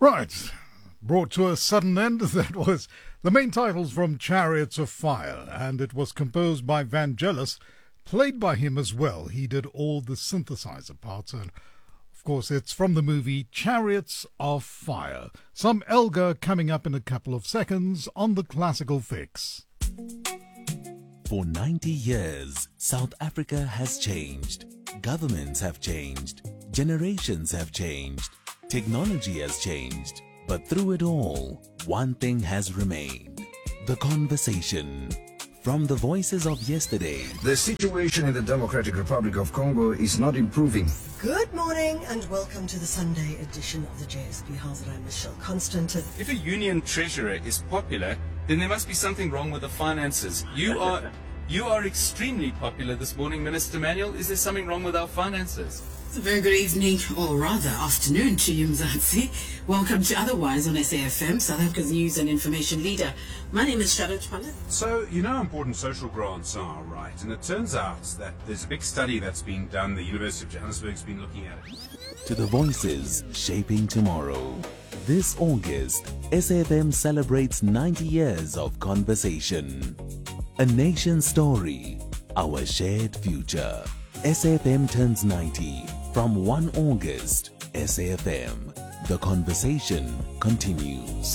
Right. Brought to a sudden end, that was the main titles from Chariots of Fire, and it was composed by Vangelis, played by him as well. He did all the synthesizer parts, and of course it's from the movie Chariots of Fire. Some Elgar coming up in a couple of seconds on the Classical Fix. For 90 years, South Africa has changed. Governments have changed. Generations have changed. Technology has changed. But through it all, one thing has remained. The conversation. From the voices of yesterday. The situation in the Democratic Republic of Congo is not improving. Good morning and welcome to the Sunday edition of the JSP House. I'm Michelle Constant. If a union treasurer is popular, then there must be something wrong with the finances. You are extremely popular this morning, Minister Manuel. Is there something wrong with our finances? It's a very good evening, or rather afternoon to you, Mzansi. Welcome to Otherwise on SAFM, South Africa's news and information leader. My name is Shadow Chpala. So, you know how important social grants are, right? And it turns out that there's a big study that's being done. The University of Johannesburg's been looking at it. To the voices shaping tomorrow. This August, SAFM celebrates 90 years of conversation. A nation story, our shared future. SAFM turns 90 from 1 August. SAFM, the conversation continues.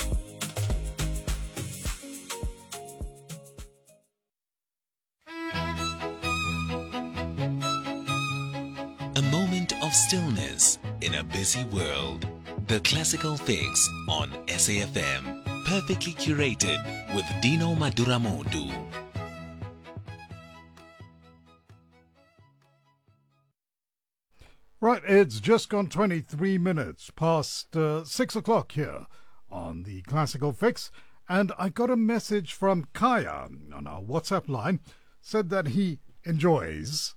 A moment of stillness in a busy world. The Classical Fix on SAFM. Perfectly curated with Dino Maduramodu. Right, it's just gone 23 minutes past 6 o'clock here on the Classical Fix, and I got a message from Kaya on our WhatsApp line, said that he enjoys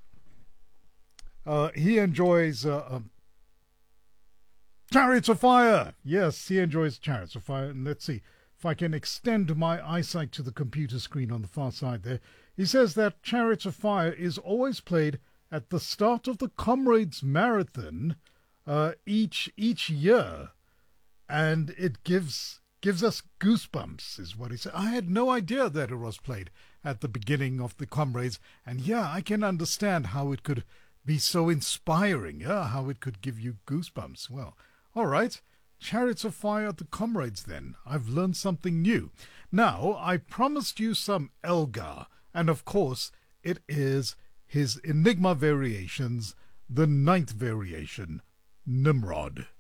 Chariots of Fire. Yes, he enjoys Chariots of Fire, and let's see if I can extend my eyesight to the computer screen on the far side there. He says that Chariots of Fire is always played at the start of the Comrades Marathon each year, and it gives us goosebumps, is what he said. I had no idea that it was played at the beginning of the Comrades, and yeah, I can understand how it could be so inspiring, how it could give you goosebumps. Well, all right, Chariots of Fire at the Comrades then. I've learned something new. Now, I promised you some Elgar, and of course, it is his Enigma Variations, the 9th variation, Nimrod.